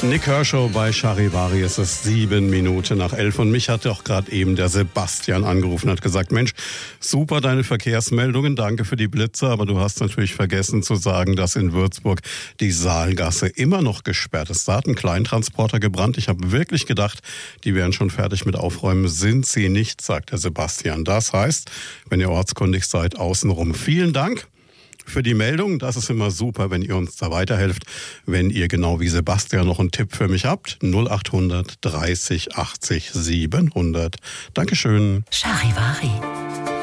Nick Kershaw bei Charivari, es ist 11:07 und mich hat auch gerade eben der Sebastian angerufen und hat gesagt, Mensch, super deine Verkehrsmeldungen, danke für die Blitze, aber du hast natürlich vergessen zu sagen, dass in Würzburg die Saalgasse immer noch gesperrt ist. Da hat ein Kleintransporter gebrannt. Ich habe wirklich gedacht, die wären schon fertig mit Aufräumen. Sind sie nicht, sagt der Sebastian. Das heißt, wenn ihr ortskundig seid, außenrum. Vielen Dank für die Meldung. Das ist immer super, wenn ihr uns da weiterhelft. Wenn ihr genau wie Sebastian noch einen Tipp für mich habt, 0800 30 80 700. Dankeschön. Charivari.